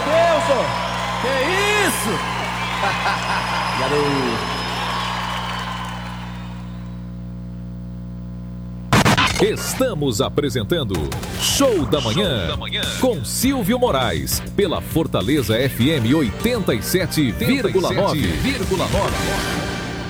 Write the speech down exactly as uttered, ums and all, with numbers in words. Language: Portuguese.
Deus, ô. Que isso? Garoto. Estamos apresentando Show da Manhã, Show da Manhã com Silvio Moraes, pela Fortaleza F M oitenta e sete vírgula nove.